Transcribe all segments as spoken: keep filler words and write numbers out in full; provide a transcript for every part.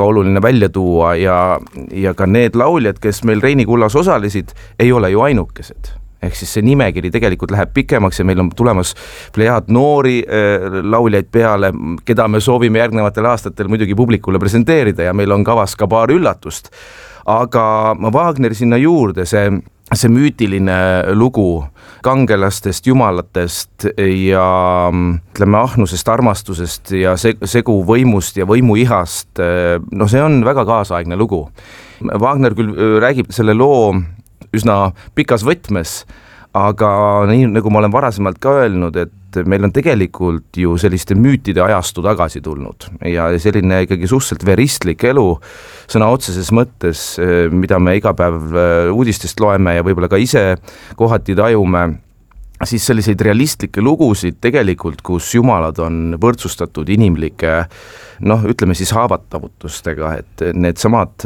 oluline välja tuua ja, ja ka need lauljad, kes meil Reini kullas osalesid, ei ole ju ainukesed. Ehk siis see nimekiri tegelikult läheb pikemaks ja meil on tulemas plejaad noori äh, lauljaid peale, keda me soovime järgnevatel aastatel muidugi publikule presenteerida ja meil on kavas ka paar üllatust. Aga Wagner sinna juurde, see, see müütiline lugu kangelastest, jumalatest ja ütleme ahnusest, armastusest ja segu võimust ja võimuihast, no see on väga kaasaegne lugu. Wagner küll räägib selle loo üsna pikas võtmes, aga nii nagu ma olen varasemalt ka öelnud, et meil on tegelikult ju selliste müütide ajastu tagasi tulnud ja selline ikkagi suhteliselt veristlik elu sõna otseses mõttes, mida me iga päev uudistest loeme ja võib-olla ka ise kohati tajume, siis selliseid realistlikke lugusid tegelikult, kus jumalad on võrdsustatud inimlike, noh, ütleme siis haavatavutustega, et need samad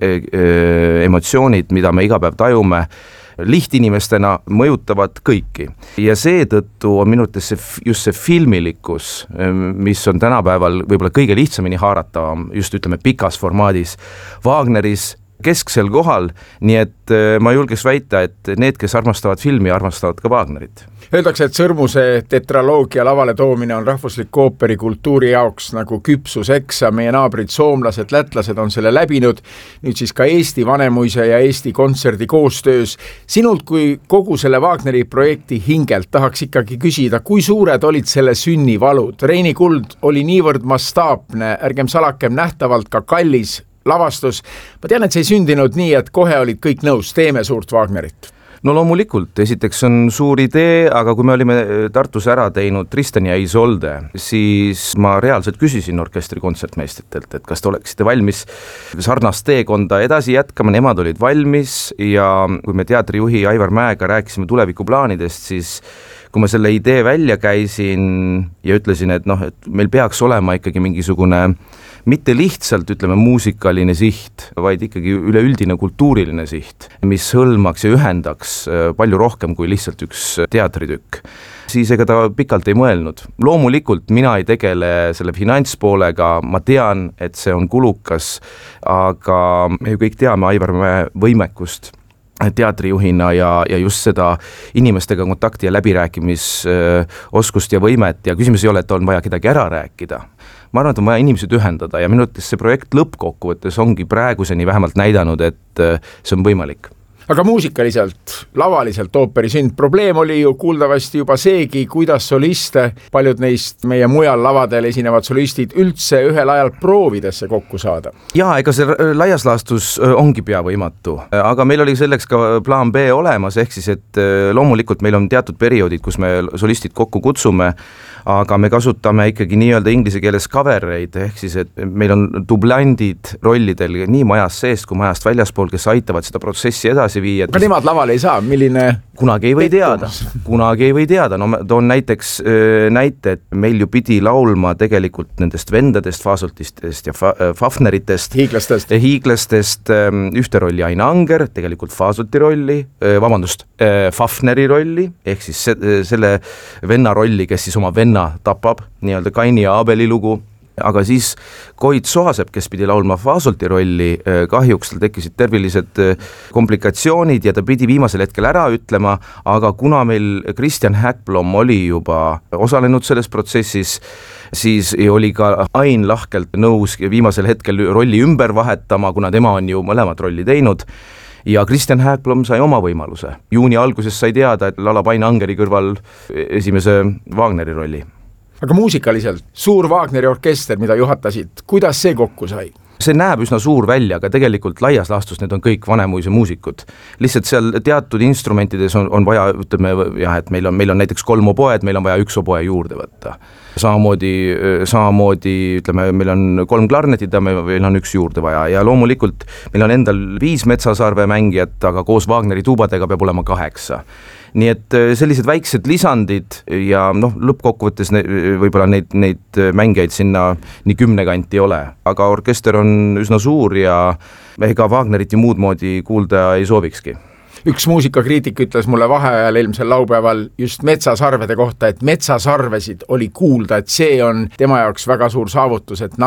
emotsioonid, mida me iga päev tajume, lihtinimestena mõjutavad kõiki. Ja seetõttu on minu arvates see, just see filmilikkus, mis on tänapäeval võib-olla kõige lihtsamini haaratavam, just ütleme pikas formaadis, Wagneris kesksel kohal, nii et ma julgeks väita, et need, kes armastavad filmi, armastavad ka Wagnerit. Öeldakse, et Sõrmuse tetraloogia lavale toomine on rahvusliku ooperi kultuuri jaoks nagu küpsuseksa, meie naabrid soomlased, lätlased on selle läbinud, nüüd siis ka Eesti Vanemuise ja Eesti Kontserdi koostöös. Sinult kui kogu selle Wagneri projekti hingelt tahaks ikkagi küsida, kui suured olid selle sünnivalud? Reini kuld oli niivõrd mastaapne, ärgem salakem nähtavalt ka kallis lavastus. Ma tean, et see ei sündinud nii, et kohe olid kõik nõus, teeme suurt Wagnerit. No loomulikult, esiteks on suur idee, aga kui me olime Tartus ära teinud Tristan ja Isolde, siis ma reaalselt küsisin orkestri kontsertmeistritelt, et kas te oleksite valmis sarnast teekonda edasi jätkama, nemad olid valmis ja kui me teatrijuhi Aivar Mäega rääkisime tulevikuplaanidest, siis kui ma selle idee välja käisin ja ütlesin, et noh, et meil peaks olema ikkagi mingisugune mitte lihtsalt, ütleme, muusikaline siht, vaid ikkagi üleüldine kultuuriline siht, mis hõlmaks ja ühendaks palju rohkem kui lihtsalt üks teatritükk. Siis ega ta pikalt ei mõelnud. Loomulikult mina ei tegele selle finantspoolega, ma tean, et see on kulukas, aga me ju kõik teame Aivar Mäe võimekust teatrijuhina ja, ja just seda inimestega kontakti ja läbirääkimisoskust ja võimet ja küsimus ei ole, et on vaja kedagi ära rääkida. Ma arvan, et on vaja inimesed ühendada ja minu arvates see projekt lõppkokkuvõttes ongi praeguseni vähemalt näidanud, et see on võimalik. Aga muusikaliselt, lavaliselt ooperi sünd, probleem oli ju kuuldavasti juba seegi, kuidas soliste, paljud neist meie mujal lavadel esinevad solistid üldse ühel ajal proovidesse kokku saada. Jaa, ega see laias laastus ongi pea võimatu, aga meil oli selleks ka plaan B olemas, ehk siis, et loomulikult meil on teatud perioodid, kus me solistid kokku kutsume, aga me kasutame ikkagi nii-öelda inglise keeles covereid, ehk siis, et meil on dublandid rollidel nii majast seest kui majast väljaspool, kes aitavad seda protsessi edasi viia. Aga nemad laval ei saa, milline? Kunagi ei või teada, kunagi ei või teada, no toon näiteks näite, et meil ju pidi laulma tegelikult nendest vendadest, Fasoltistest ja Fafneritest, hiiglastest, hiiglastest ühte rolli Ain Anger, tegelikult Fasolti rolli, vabandust, Fafneri rolli, ehk siis selle venna rolli, kes siis oma venna tapab, nii-öelda Kaini ja Abeli lugu, aga siis Koit Soasepp, kes pidi laulma Fasolti rolli, kahjuks tal tekkisid tervilised komplikatsioonid ja ta pidi viimasel hetkel ära ütlema, aga kuna meil Kristjan Häkblom oli juba osalenud selles protsessis, siis oli ka Ain lahkelt nõus viimasel hetkel rolli ümber vahetama, kuna tema on ju mõlemad rolli teinud. Ja Kristjan Häkblom sai oma võimaluse. Juuni alguses sai teada, et lalab Ain Angeri kõrval esimese Wagneri rolli. Aga muusikaliselt, suur Wagneri orkester, mida juhatasid, kuidas see kokku sai? See näeb üsna suur välja, aga tegelikult laias laastus need on kõik Vanemuise muusikud. Lihtsalt seal teatud instrumentides on, on vaja, ütleme, jah, et meil on, meil on näiteks kolm oboed, meil on vaja üks oboe juurde võtta. Samamoodi, samamoodi, ütleme, meil on kolm klarnetid ja meil on üks juurde vaja ja loomulikult meil on endal viis Metsasarve mängijat, aga koos Wagneri tuubadega peab olema kaheksa. Nii et sellised väiksed lisandid ja noh, lõppkokkuvõttes ne, võib-olla neid, neid mängijaid sinna nii kümne kanti ei ole, aga orkester on üsna suur ja ega Wagnerit ju muud moodi kuulda ei soovikski. Üks muusikakriitik ütles mulle vaheajal eelmisel laupäeval just Metsasarvede kohta, et Metsasarvesid oli kuulda, et see on tema jaoks väga suur saavutus, et nad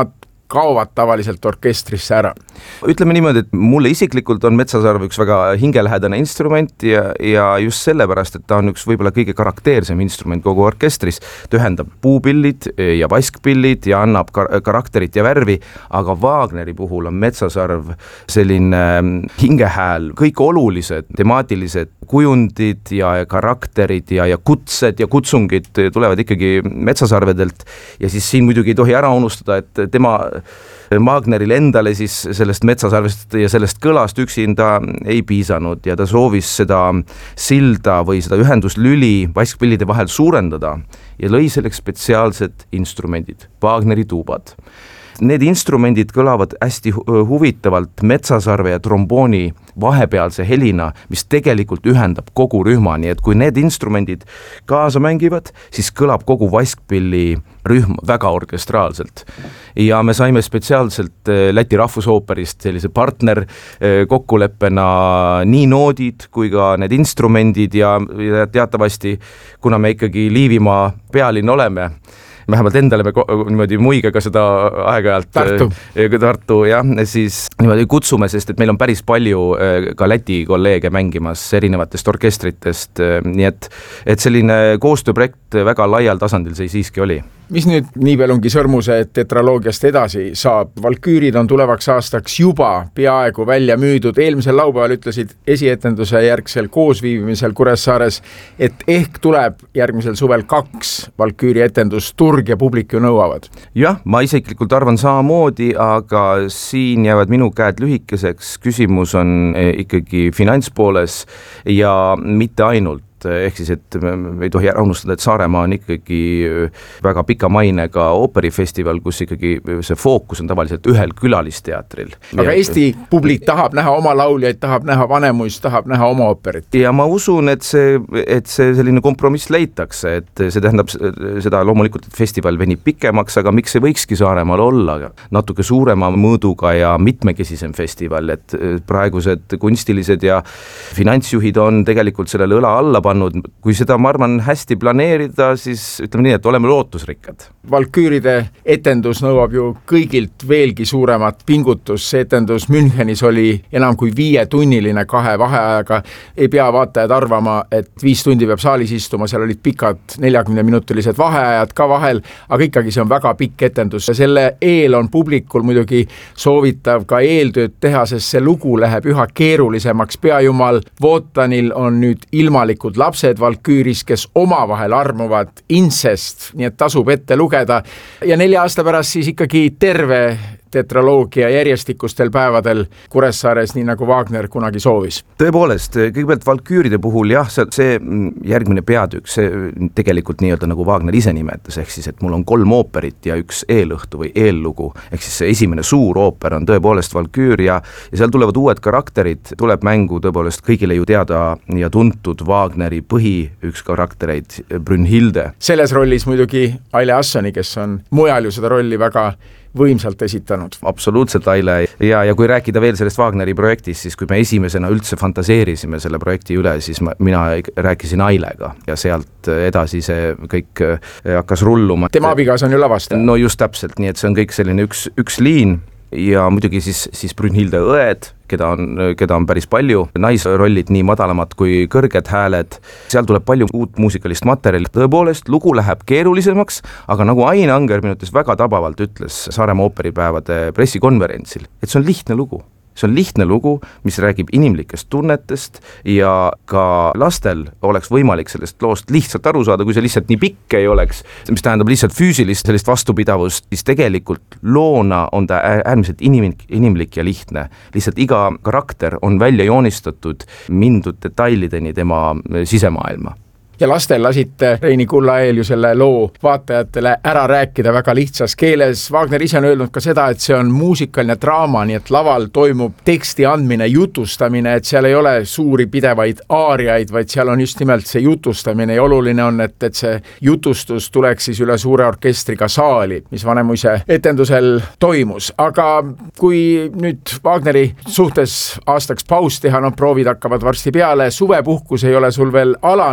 kaovad tavaliselt orkestrisse ära? Ütleme niimoodi, et mulle isiklikult on metsasarv üks väga hingelähedane instrument ja, ja just sellepärast, et ta on üks võib-olla kõige karakteersem instrument kogu orkestris. Ta ühendab puupillid ja vaskpillid ja annab kar- karakterit ja värvi, aga Wagneri puhul on metsasarv selline hingehääl, kõik olulised temaatilised kujundid ja karakterid ja, ja kutsed ja kutsungid tulevad ikkagi metsasarvedelt ja siis siin muidugi ei tohi ära unustada, et tema Wagneril endale siis sellest metsasarvest ja sellest kõlast üksinda ei piisanud ja ta soovis seda silda või seda ühenduslüli vaskpillide vahel suurendada ja lõi selleks spetsiaalsed instrumendid, Wagneri tuubad. Need instrumendid kõlavad hästi huvitavalt metsasarve ja trombooni vahepealse helina, mis tegelikult ühendab kogu rühma, nii et kui need instrumendid kaasa mängivad, siis kõlab kogu vaskpilli rühm väga orkestraalselt. Ja me saime spetsiaalselt Läti rahvusooperist sellise partner kokkuleppena nii noodid kui ka need instrumendid ja teatavasti, kuna me ikkagi Liivimaa pealinn oleme, vähemalt endale me niimoodi muigega seda aeg-ajalt Tartu, Tartu jah, siis niimoodi kutsume, sest et meil on päris palju ka Läti kolleege mängimas erinevatest orkestritest, nii et, et selline koostööprojekt väga laial tasandil see siiski oli. Mis nüüd Niibelungi sõrmuse tetraloogiast edasi saab? Valküürid on tulevaks aastaks juba peaaegu välja müüdud. Eelmisel laupäeval ütlesid esietenduse järgsel koosviibimisel Kuressaares, et ehk tuleb järgmisel suvel kaks Valküüri etendust, turg ja publik ju nõuavad. Jah, ma isiklikult arvan samamoodi, aga siin jäävad minu käed lühikeseks. Küsimus on ikkagi finantspooles ja mitte ainult. Ehk siis, et me ei tohi ära unustada, et Saaremaa on ikkagi väga pika mainega ooperifestival, kus ikkagi see fookus on tavaliselt ühel külalisteatril. Aga ja, Eesti publik tahab näha oma lauljaid, tahab näha vanemuist, tahab näha oma ooperit. Ja ma usun, et see, et see selline kompromiss leitakse, et see tähendab seda loomulikult, et festival venib pikemaks, aga miks ei võikski Saaremaal olla natuke suurema mõõduga ja mitmekesisem festival, et praegused kunstilised ja finantsjuhid on tegelikult sellele õla alla pannud. Kui seda, ma arvan, hästi planeerida, siis ütleme nii, et oleme lootusrikkad. Valküüride etendus nõuab ju kõigilt veelgi suuremat pingutus. See etendus Münchenis oli enam kui viietunniline kahe vaheajaga. Ei pea vaatajad arvama, et viis tundi peab saalis istuma, seal olid pikad neljakümneminutilised vaheajad ka vahel, aga ikkagi see on väga pikk etendus. Selle eel on publikul muidugi soovitav ka eeltööd teha, sest see lugu läheb üha keerulisemaks. Peajumal Wotanil on nüüd ilmalikud lapsed Valküüris, kes omavahel armuvad incest, nii et tasub ette lugeda. Ja nelja aasta pärast siis ikkagi terve tetraloogia järjestikustel päevadel Kuressaares, nii nagu Wagner kunagi soovis. Tõepoolest, kõigepealt Valküüride puhul jah, see, see järgmine peatükk, see tegelikult nii-öelda nagu Wagner ise nimetas, ehk siis, et mul on kolm ooperit ja üks eelõhtu või eellugu, ehk siis see esimene suur ooper on tõepoolest Valküür ja, ja seal tulevad uued karakterid, tuleb mängu tõepoolest kõigile ju teada ja tuntud Wagneri põhi üks karaktereid, Brünnhilde. Selles rollis muidugi Aile Assoni, kes on mujal ju seda rolli väga võimsalt esitanud. Absoluutselt, Aile. Ja, ja kui rääkida veel sellest Wagneri projektist, siis kui me esimesena üldse fantaseerisime selle projekti üle, siis ma, mina rääkisin Ailega ja sealt edasi see kõik hakkas rulluma. Tema abigas on ju lavastaja. No just täpselt, nii et see on kõik selline üks, üks liin ja muidugi siis, siis Brünnhilde õed, keda on, keda on päris palju, naisrollid nii madalamad kui kõrged hääled, seal tuleb palju uut muusikalist materjali, tõepoolest lugu läheb keerulisemaks, aga nagu Ain Anger minu ütles väga tabavalt ütles Saaremaa ooperipäevade pressikonverentsil, et see on lihtne lugu. See on lihtne lugu, mis räägib inimlikest tunnetest ja ka lastel oleks võimalik sellest loost lihtsalt aru saada, kui see lihtsalt nii pikk ei oleks, mis tähendab lihtsalt füüsilist sellist vastupidavust, siis tegelikult loona on ta äärmiselt inimlik, inimlik ja lihtne. Lihtsalt iga karakter on välja joonistatud mindud detailideni tema sisemaailma. Ja lastel lasite Reini Kulla-Eel ju selle loo vaatajatele ära rääkida väga lihtsas keeles. Wagner ise on öelnud ka seda, et see on muusikaline draama, nii et laval toimub teksti andmine, jutustamine, et seal ei ole suuri pidevaid aariaid, vaid seal on just nimelt see jutustamine ja oluline on, et, et see jutustus tuleks siis üle suure orkestriga saali, mis Vanemuise etendusel toimus. Aga kui nüüd Wagneri suhtes aastaks paus teha, no proovid hakkavad varsti peale, suvepuhkus ei ole sul veel alanud,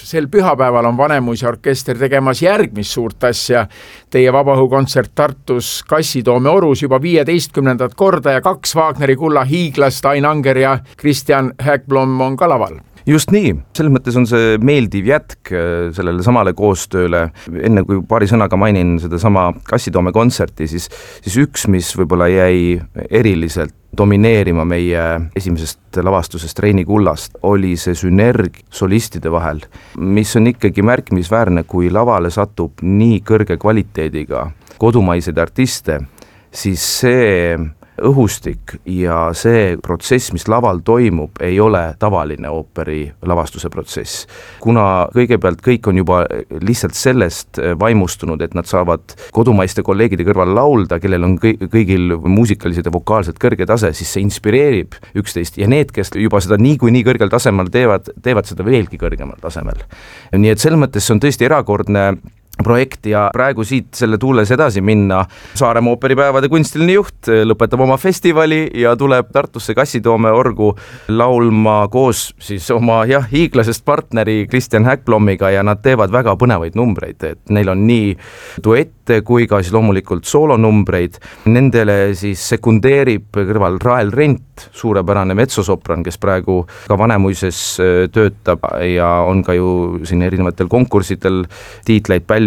sel pühapäeval on Vanemuise orkester tegemas järgmist suurt asja. Teie vabaõhukontsert Tartus Kassitoome orus juba viieteistkümnendat korda ja kaks Wagneri kulla hiiglast Ain Anger ja Kristjan Häggblom on ka laval. Just nii, selles mõttes on see meeldiv jätk sellele samale koostööle. Enne kui paari sõnaga mainin seda sama Kassitoome kontserti, siis, siis üks, mis võib-olla jäi eriliselt domineerima meie esimesest lavastusest Reini kullast, oli see sünerg solistide vahel, mis on ikkagi märkimisväärne, kui lavale satub nii kõrge kvaliteediga kodumaiseid artiste, siis see õhustik ja see protsess, mis laval toimub, ei ole tavaline ooperi lavastuse protsess. Kuna kõigepealt kõik on juba lihtsalt sellest vaimustunud, et nad saavad kodumaiste kolleegide kõrval laulda, kellel on kõigil muusikalised ja vokaalsed kõrge tase, siis see inspireerib üksteist ja need, kes juba seda nii kui nii kõrgel tasemel teevad, teevad seda veelgi kõrgemal tasemel. Nii et selles mõttes see on tõesti erakordne projekt ja praegu siit selle tuules edasi minna. Saaremaa ooperipäevade kunstiline juht lõpetab oma festivali ja tuleb Tartusse Kassitoome orgu laulma koos siis oma jah, hiiglasest partneri Kristjan Häggblomiga ja nad teevad väga põnevaid numbreid, et neil on nii duette kui ka siis loomulikult soolonumbreid. Nendele siis sekundeerib kõrval Rael Rent, suurepärane metsosopran, kes praegu ka Vanemuises töötab ja on ka ju siin erinevatel konkursidel tiitleid pälvinud.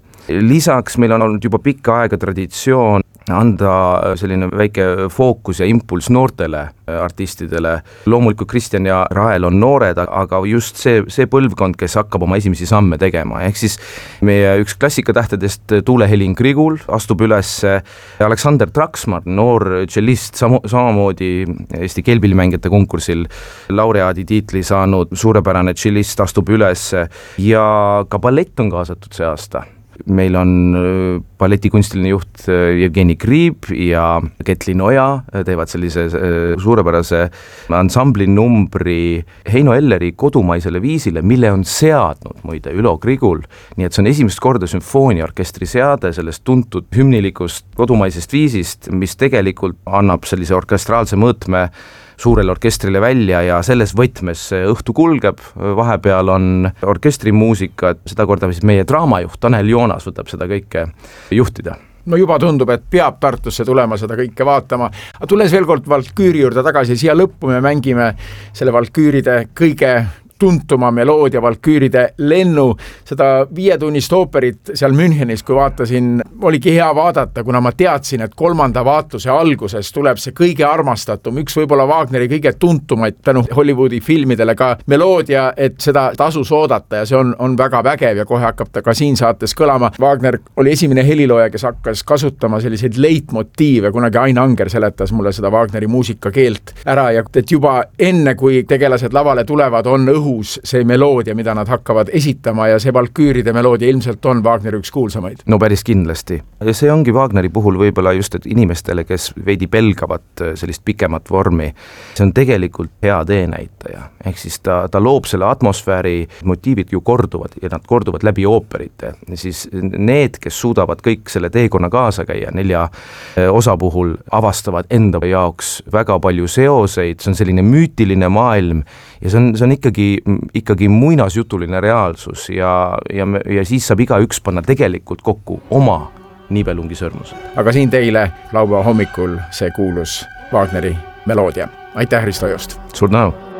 Lisaks meil on olnud juba pikka aega traditsioon anda selline väike fookus ja impulss noortele artistidele. Loomulikult Kristjan ja Rael on noored, aga just see, see põlvkond, kes hakkab oma esimesi samme tegema. Ehk siis meie üks klassikatähtedest Tuule Heling Grigul astub üles Aleksander Traksmar, noor tšellist, sam- samamoodi Eesti keelpillimängijate konkursil laureaadi tiitli saanud suurepärane tšellist astub üles ja ka ballett on kaasatud see aasta. Meil on balletikunstiline juht Jevgeni Kriib ja Ketlin Oja teevad sellise suurepärase ansambli numbri Heino Elleri kodumaisele viisile, mille on seadnud muide Ülo Grigul. Nii et see on esimest korda sümfooniaorkestri seade sellest tuntud hümnilikust kodumaisest viisist, mis tegelikult annab sellise orkestraalse mõõtme suurele orkestrile välja ja selles võtmes õhtu kulgeb, vahepeal on orkestrimuusika, seda korda siis meie draamajuht Tanel Joonas võtab seda kõike juhtida. No juba tundub, et peab Tartusse tulema seda kõike vaatama. Aga tulles veel kord Valküüri juurde tagasi, siia lõppu me mängime selle Valküüride kõige tuntuma meloodia Valküüride lennu. Seda viietunnist ooperit seal Münchenis, kui vaatasin, oligi hea vaadata, kuna ma teadsin, et kolmanda vaatluse alguses tuleb see kõige armastatum, üks võib-olla Wagneri kõige tuntumaid tänu Hollywoodi filmidele ka meloodia, et seda tasus oodata ja see on, on väga vägev ja kohe hakkab ta ka siin saates kõlama. Wagner oli esimene helilooja, kes hakkas kasutama selliseid leitmotiive, kunagi Ain Anger seletas mulle seda Wagneri muusikakeelt ära ja et juba enne, kui tegelased lavale tulevad, on õhu see meloodia, mida nad hakkavad esitama ja see Valküüride meloodia ilmselt on Wagneri üks kuulsamaid. No päris kindlasti. Ja see ongi Wagneri puhul võib-olla just, et inimestele, kes veidi pelgavad sellist pikemat vormi, see on tegelikult hea teenäitaja. Ehk siis ta, ta loob selle atmosfääri, motiivid ju korduvad ja nad korduvad läbi ooperite. Siis need, kes suudavad kõik selle teekonna kaasa käia, nelja osa puhul avastavad enda jaoks väga palju seoseid, see on selline müütiline maailm ja see on, see on ikkagi ikkagi muinasjutuline reaalsus ja, ja, ja siis saab iga üks panna tegelikult kokku oma niibelungi sõrmused. Aga siin teile laupäeva hommikul see kuulus Wagneri meloodia. Aitäh, Risto Just! Suur tänu!